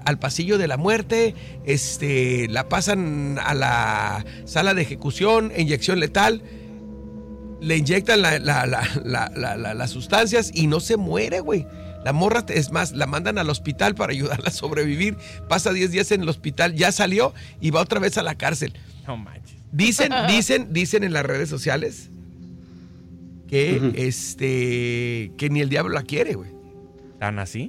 al pasillo de la muerte, la pasan a la sala de ejecución, inyección letal, le inyectan las sustancias y no se muere, güey. La morra, es más, la mandan al hospital para ayudarla a sobrevivir, pasa 10 días en el hospital, ya salió y va otra vez a la cárcel. No manches. Dicen en las redes sociales que, que ni el diablo la quiere, güey. ¿Tan así?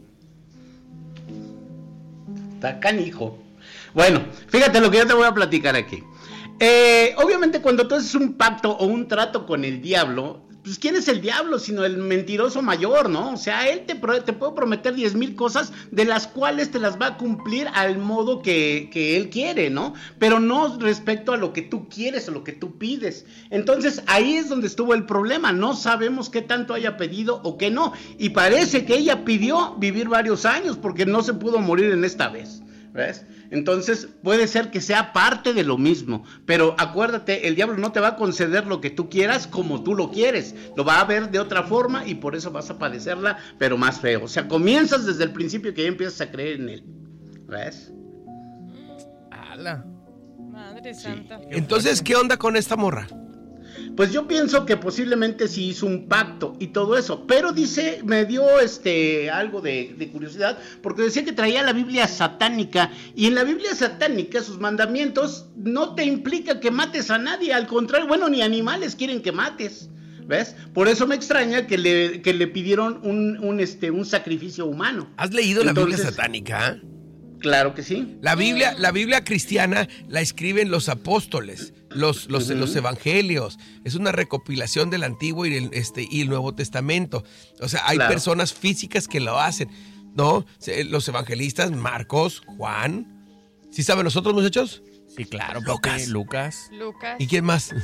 Está canijo. Bueno, fíjate lo que yo te voy a platicar aquí. Obviamente cuando tú haces un pacto o un trato con el diablo, pues ¿quién es el diablo? Sino el mentiroso mayor, ¿no? O sea, él te puede prometer 10,000 cosas de las cuales te las va a cumplir al modo que él quiere, ¿no? Pero no respecto a lo que tú quieres o lo que tú pides. Entonces ahí es donde estuvo el problema. No sabemos qué tanto haya pedido o qué no. Y parece que ella pidió vivir varios años porque no se pudo morir en esta vez, ¿ves? Entonces puede ser que sea parte de lo mismo, pero acuérdate, el diablo no te va a conceder lo que tú quieras como tú lo quieres, lo va a ver de otra forma y por eso vas a padecerla, pero más feo. O sea, comienzas desde el principio que ya empiezas a creer en él, ¿ves? ¡Hala! Madre santa. Entonces, ¿qué onda con esta morra? Pues yo pienso que posiblemente sí hizo un pacto y todo eso, pero dice, me dio algo de curiosidad, porque decía que traía la Biblia satánica, y en la Biblia satánica sus mandamientos no te implica que mates a nadie, al contrario, bueno, ni animales quieren que mates, ¿ves? Por eso me extraña que le pidieron un sacrificio humano. ¿Has leído la Biblia satánica? Claro que sí. La Biblia cristiana la escriben los apóstoles, los evangelios. Es una recopilación del Antiguo y el Nuevo Testamento. O sea, hay personas físicas que lo hacen, ¿no? Los evangelistas, Marcos, Juan. ¿Sí saben los otros, muchachos? Sí, claro. Lucas. Lucas. ¿Y quién más?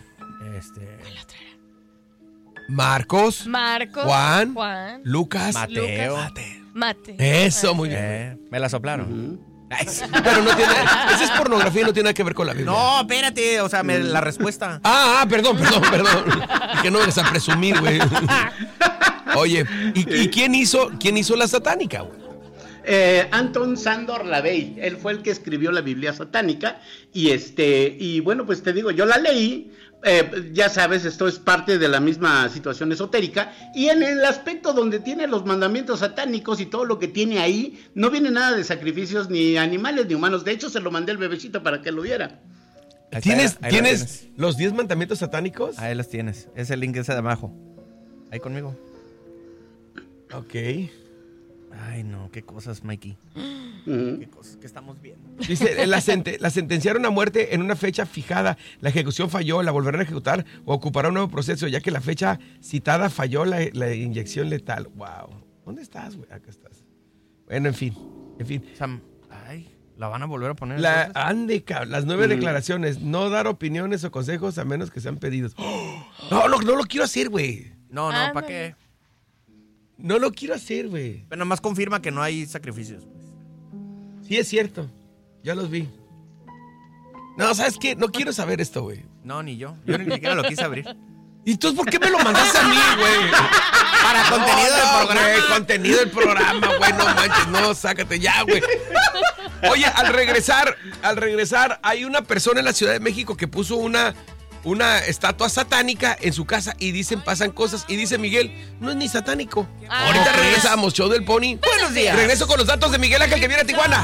Marcos, Juan, Lucas, Mateo. Mate. Eso, muy bien. Me la soplaron. Pero no tiene, esa es pornografía y no tiene nada que ver con la Biblia. No, espérate, o sea, la respuesta. Perdón. Que no eres a presumir, güey. Oye, ¿y quién hizo la satánica, güey? Anton Sándor Lavey, él fue el que escribió la Biblia satánica y bueno, pues te digo, yo la leí, ya sabes, esto es parte de la misma situación esotérica, y en el aspecto donde tiene los mandamientos satánicos y todo lo que tiene ahí, no viene nada de sacrificios ni animales ni humanos. De hecho, se lo mandé al bebecito para que lo viera. ¿Tienes los 10 mandamientos satánicos? Ahí los tienes, es el link ese de abajo, ahí conmigo. Ok. Ay, no, qué cosas, Mikey. Qué cosas que estamos viendo. Dice, la sentenciaron a muerte en una fecha fijada. La ejecución falló, la volverán a ejecutar o ocupará un nuevo proceso, ya que la fecha citada falló la inyección letal. Wow. ¿Dónde estás, güey? Acá estás. Bueno, en fin. Sam, ¿la van a volver a poner? Las 9 declaraciones. No dar opiniones o consejos a menos que sean pedidos. ¡Oh! No lo quiero hacer, güey. No, ¿para qué? No lo quiero hacer, güey. Pero nomás confirma que no hay sacrificios, pues. Sí, es cierto. Ya los vi. No, ¿sabes qué? No quiero saber esto, güey. No, ni yo. Yo ni siquiera lo quise abrir. ¿Y entonces por qué me lo mandaste a mí, güey? Para contenido del programa. Güey, contenido del programa, güey. No manches, no, sácate ya, güey. Oye, al regresar, hay una persona en la Ciudad de México que puso una estatua satánica en su casa y pasan cosas, y dice Miguel, no es ni satánico. Ahorita regresamos, show del Pony. Buenos días. Regreso con los datos de Miguel Ángel que viene a Tijuana.